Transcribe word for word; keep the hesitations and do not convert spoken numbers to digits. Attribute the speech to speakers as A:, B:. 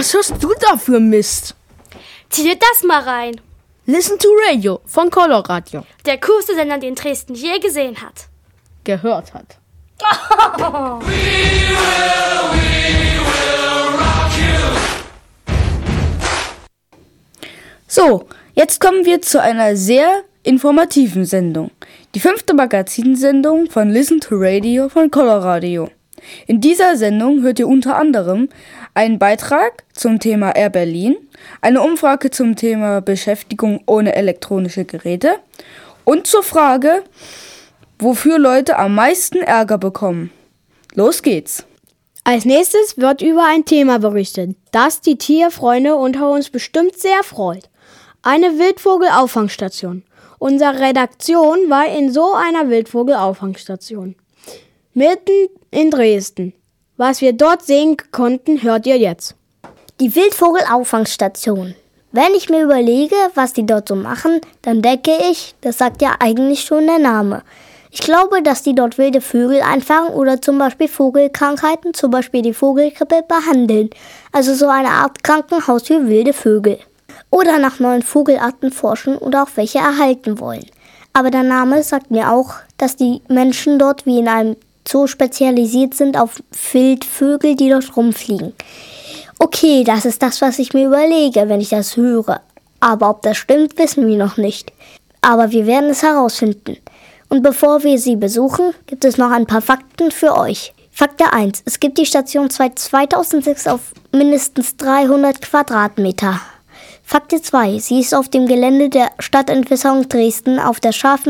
A: Was hörst du da für Mist?
B: Zieh dir das mal rein.
A: Listen to Radio von Coloradio.
B: Der coolste Sender, den Dresden je gesehen hat.
A: Gehört hat.
B: Oh.
C: We will, we will rock you.
D: So, jetzt kommen wir zu einer sehr informativen Sendung. Die fünfte Magazinsendung von Listen to Radio von Coloradio. In dieser Sendung hört ihr unter anderem einen Beitrag zum Thema Air Berlin, eine Umfrage zum Thema Beschäftigung ohne elektronische Geräte und zur Frage, wofür Leute am meisten Ärger bekommen. Los geht's!
E: Als nächstes wird über ein Thema berichtet, das die Tierfreunde unter uns bestimmt sehr freut. Eine Wildvogelauffangstation. Unsere Redaktion war in so einer Wildvogelauffangstation. Mitten in Dresden. Was wir dort sehen konnten, hört ihr jetzt.
F: Die Wildvogelauffangstation. Wenn ich mir überlege, was die dort so machen, dann denke ich, das sagt ja eigentlich schon der Name. Ich glaube, dass die dort wilde Vögel einfangen oder zum Beispiel Vogelkrankheiten, zum Beispiel die Vogelgrippe, behandeln. Also so eine Art Krankenhaus für wilde Vögel. Oder nach neuen Vogelarten forschen oder auch welche erhalten wollen. Aber der Name sagt mir auch, dass die Menschen dort wie in einem Zoo spezialisiert sind auf Wildvögel, die dort rumfliegen. Okay, das ist das, was ich mir überlege, wenn ich das höre. Aber ob das stimmt, wissen wir noch nicht. Aber wir werden es herausfinden. Und bevor wir sie besuchen, gibt es noch ein paar Fakten für euch. Faktor eins. Es gibt die Station seit zweitausendsechs auf mindestens dreihundert Quadratmeter. Faktor zwei. Sie ist auf dem Gelände der Stadtentwässerung Dresden auf der scharfen